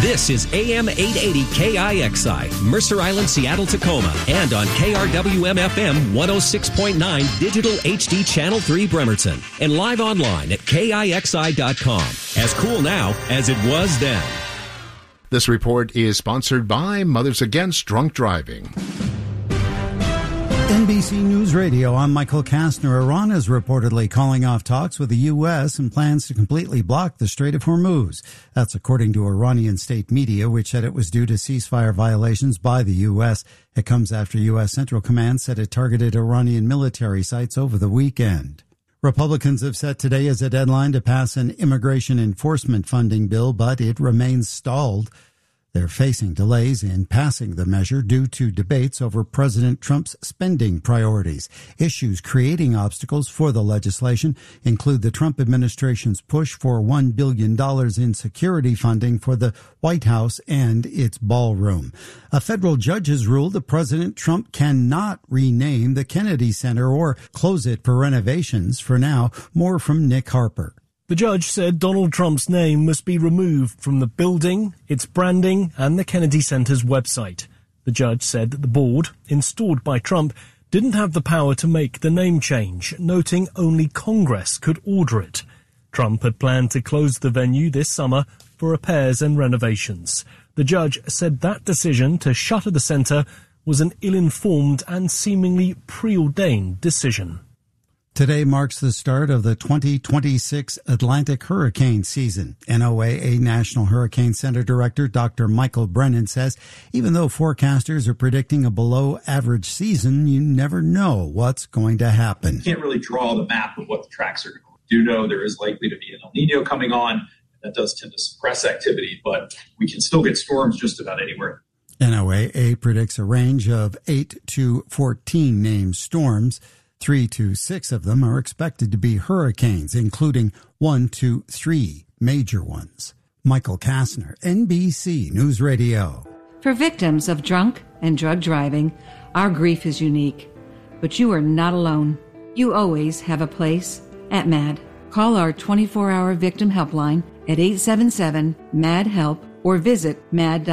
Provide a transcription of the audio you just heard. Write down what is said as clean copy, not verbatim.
This is AM 880 KIXI, Mercer Island, Seattle, Tacoma, and on KRWM-FM 106.9 Digital HD Channel 3 Bremerton, and live online at KIXI.com. As cool now as it was then. This report is sponsored by Mothers Against Drunk Driving. NBC News Radio, I'm Michael Kastner. Iran is reportedly calling off talks with the U.S. and plans to completely block the Strait of Hormuz. That's according to Iranian state media, which said it was due to ceasefire violations by the U.S. It comes after U.S. Central Command said it targeted Iranian military sites over the weekend. Republicans have set today as a deadline to pass an immigration enforcement funding bill, but it remains stalled. They're facing delays in passing the measure due to debates over President Trump's spending priorities. Issues creating obstacles for the legislation include the Trump administration's push for $1 billion in security funding for the White House and its ballroom. A federal judge has ruled that President Trump cannot rename the Kennedy Center or close it for renovations for now. More from Nick Harper. The judge said Donald Trump's name must be removed from the building, its branding, and the Kennedy Center's website. The judge said that the board, installed by Trump, didn't have the power to make the name change, noting only Congress could order it. Trump had planned to close the venue this summer for repairs and renovations. The judge said that decision to shutter the center was an ill-informed and seemingly preordained decision. Today marks the start of the 2026 Atlantic hurricane season. NOAA National Hurricane Center Director Dr. Michael Brennan says even though forecasters are predicting a below-average season, you never know what's going to happen. You can't really draw the map of what the tracks are going to do. You know there is likely to be an El Nino coming on. That does tend to suppress activity, but we can still get storms just about anywhere. NOAA predicts a range of 8 to 14 named storms. 3 to 6 of them are expected to be hurricanes, including 1 to 3 major ones. Michael Kastner, NBC News Radio. For victims of drunk and drug driving, our grief is unique. But you are not alone. You always have a place at MAD. Call our 24-hour victim helpline at 877-MAD-HELP or visit MAD.org.